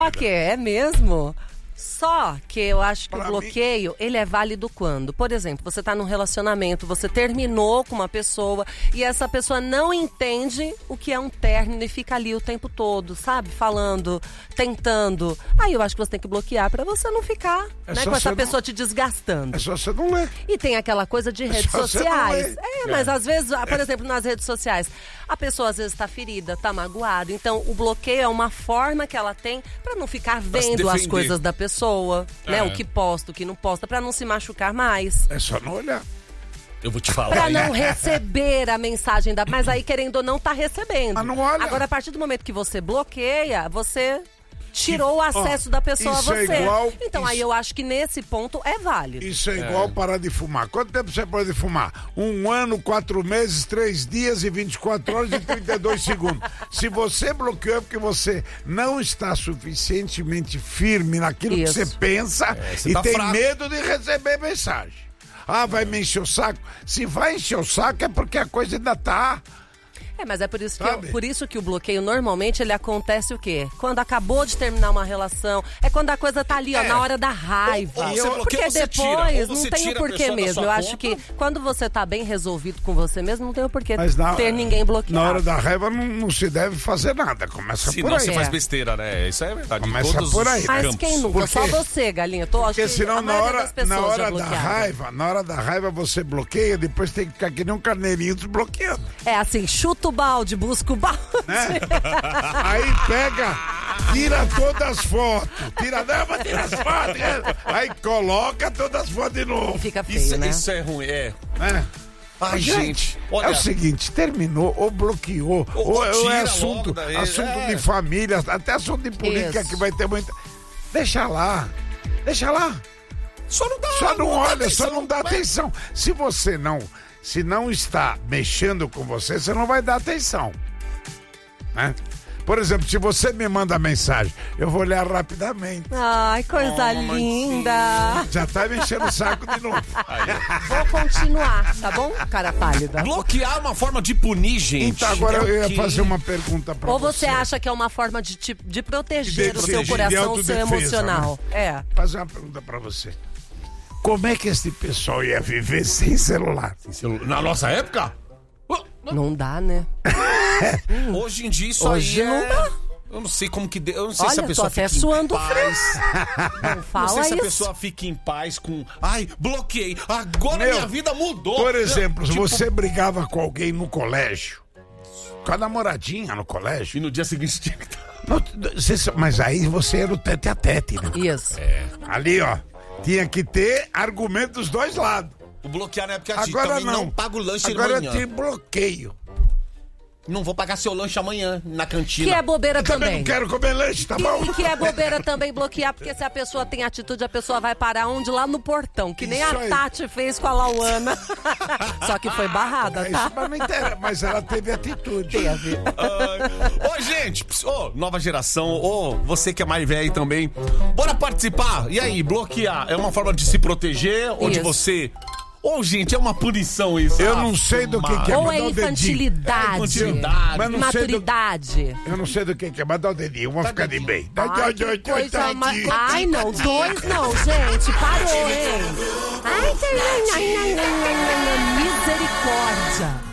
que é mesmo? Só que eu acho que Pra o bloqueio, ele é válido quando? Por exemplo, você tá num relacionamento, você terminou com uma pessoa e essa pessoa não entende o que é um término e fica ali o tempo todo, sabe? Falando, tentando. Aí eu acho que você tem que bloquear pra você não ficar com essa pessoa te desgastando. É só você não ler. E tem aquela coisa de redes sociais. Mas às vezes, por exemplo, nas redes sociais, a pessoa às vezes tá ferida, tá magoada. Então, o bloqueio é uma forma que ela tem pra não ficar vendo as coisas da pessoa, né? O que posta, o que não posta, pra não se machucar mais. É só não olhar. Eu vou te falar. Pra não receber a mensagem da... Mas aí, querendo ou não, tá recebendo. Mas não olha. Agora, a partir do momento que você bloqueia, você tirou o acesso da pessoa a você. Então, aí eu acho que nesse ponto é válido. Isso é igual parar de fumar. Quanto tempo você pode fumar? 1 ano, 4 meses, 3 dias e 24 horas e 32 segundos. Se você bloqueou é porque você não está suficientemente firme naquilo que você pensa e tem medo de receber mensagem. Ah, vai me encher o saco? Se vai encher o saco é porque a coisa ainda tá... Mas é por isso que o bloqueio normalmente ele acontece o quê? Quando acabou de terminar uma relação, é quando a coisa tá ali, ó, na hora da raiva. Porque depois não tem o porquê mesmo. Eu acho que quando você tá bem resolvido com você mesmo, não tem o porquê ter ninguém bloqueado. Na hora da raiva não se deve fazer nada. Começa por aí. Senão você faz besteira, né? Isso é verdade. Começa por aí. Mas quem nunca? Só você, Galinha. Porque senão na hora da raiva você bloqueia, depois tem que ficar que nem um carneirinho desbloqueando. É assim, chuta o balde, busca o balde. Né? Aí pega, tira todas as fotos. Tira as fotos. Aí coloca todas as fotos de novo. Fica feio, né? Isso é ruim, Ai, gente, olha, é o seguinte, terminou, ou bloqueou, ou é assunto de família, até assunto de política que vai ter muita... Deixa lá. Só não olha, só não dá atenção. Se não está mexendo com você, você não vai dar atenção, né? Por exemplo, se você me manda mensagem, eu vou olhar rapidamente. Ai, coisa linda. Já tá me enchendo o saco de novo. Vou continuar, tá bom, cara pálida? Bloquear é uma forma de punir, gente. Então agora eu ia fazer uma pergunta pra você. Ou você acha que é uma forma de proteger o seu coração, o seu emocional? Né? Fazer uma pergunta pra você. Como é que esse pessoal ia viver sem celular? Na nossa época? Não dá, né? Hoje em dia isso Hoje aí não dá. Eu não sei como que... Eu não sei se a Olha, pessoa tô até fica suando em paz. Não fala não sei se a isso. pessoa fica em paz com... Ai, bloqueei. Agora minha vida mudou. Por exemplo, se você brigava com alguém no colégio, com a namoradinha no colégio... E no dia seguinte tinha que estar... Mas aí você era o tete a tete, né? Isso. Ali, ó. Tinha que ter argumento dos dois lados. O bloquear na época de agora também não paga o lanche agora amanhã. tem bloqueio. Não vou pagar seu lanche amanhã na cantina. Que é bobeira Eu também. não quero comer lanche, tá bom? E que é bobeira também bloquear, porque se a pessoa tem atitude, a pessoa vai parar onde? Lá no portão, que nem Isso a aí. Tati fez com a Lauana. Só que foi barrada, tá? Isso, mas não interessa, mas ela teve atitude. Teve. Ô, gente, nova geração, você que é mais velho também, bora participar. E aí, bloquear é uma forma de se proteger ou de você... Ou, gente, é uma punição isso. Eu não sei do que é. Ou é infantilidade. Imaturidade. Eu não sei do que é, mas dá o dedinho, vamos ficar de bem. Ai, não, 2 não, gente, parou, hein? Ai, misericórdia.